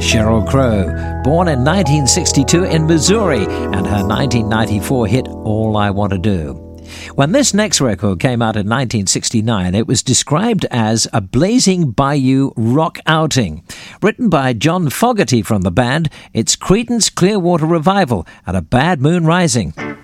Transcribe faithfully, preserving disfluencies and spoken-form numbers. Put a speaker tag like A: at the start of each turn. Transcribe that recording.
A: Sheryl Crow, born in nineteen sixty-two in Missouri, and her nineteen ninety-four hit All I Want to Do. When this next record came out in nineteen sixty-nine, it was described as a Blazing Bayou rock outing. Written by John Fogerty from the band, it's Creedence Clearwater Revival and A Bad Moon Rising.